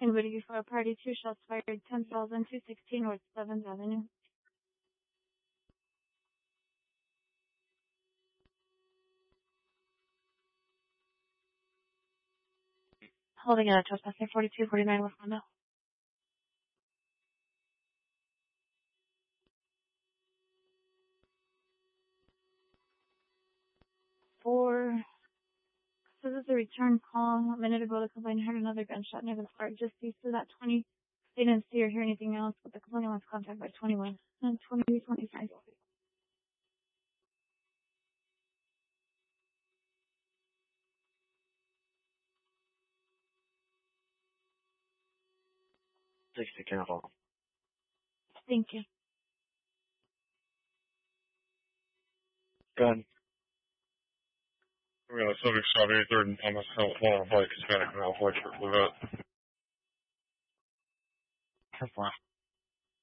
Anybody for a party, 2 shots fired, 10,216 North 7th Avenue. Holding in a trespasser, 4249 West Mondo. 4. So this is a return call. A minute ago, the complainant heard another gunshot near the start, just east of that 20. They didn't see or hear anything else, but the complainant wants contact by 21 and 2025. Please be careful. Thank you. Good. We got a subject shot 83rd and Thomas Hill, Hispanic male, white shirt, blue vest. 10-4.